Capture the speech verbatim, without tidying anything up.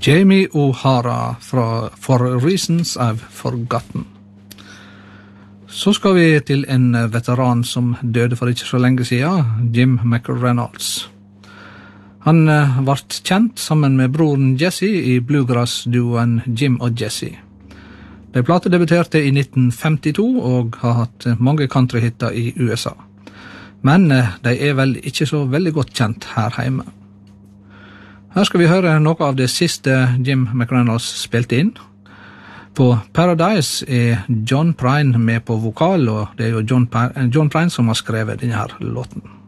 Jamie O'Hara fra For Reasons I've Forgotten. Så skal vi til en veteran som døde for ikke så lenge siden, Jim McReynolds. Han ble kjent sammen med broren Jesse i bluegrass-duoen Jim og Jesse. De platedebuterte i nitten femtito og har hatt mange countryhitter i U S A. Men de er vel ikke så veldig godt kjent her hjemme. Her skal vi høre noe av det siste Jim McReynolds spilte inn. På Paradise er John Prine med på vokal, og det er jo John, John Prine som har skrevet denne her låten.